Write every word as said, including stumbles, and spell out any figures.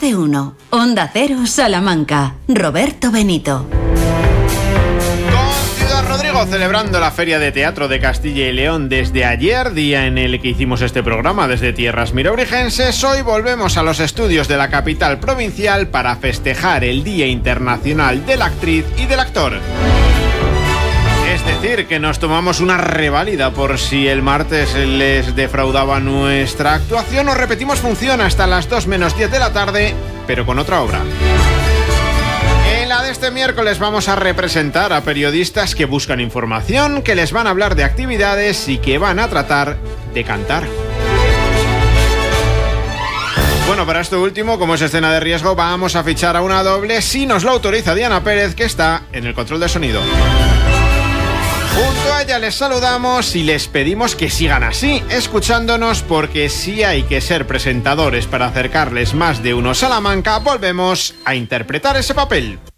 de uno. Onda Cero, Salamanca. Roberto Benito. Rodrigo celebrando la Feria de Teatro de Castilla y León desde ayer, día en el que hicimos este programa desde tierras mirobrigenses. Hoy volvemos a los estudios de la capital provincial para festejar el Día Internacional de la Actriz y del Actor. Es decir, que nos tomamos una reválida por si el martes les defraudaba nuestra actuación. Os repetimos función hasta las dos menos diez de la tarde, pero con otra obra. En la de este miércoles vamos a representar a periodistas que buscan información, que les van a hablar de actividades y que van a tratar de cantar. Bueno, para esto último, como es escena de riesgo, vamos a fichar a una doble si nos lo autoriza Diana Pérez, que está en el control de sonido. Junto a ella les saludamos y les pedimos que sigan así, escuchándonos, porque si hay que ser presentadores para acercarles más de uno Salamanca, volvemos a interpretar ese papel.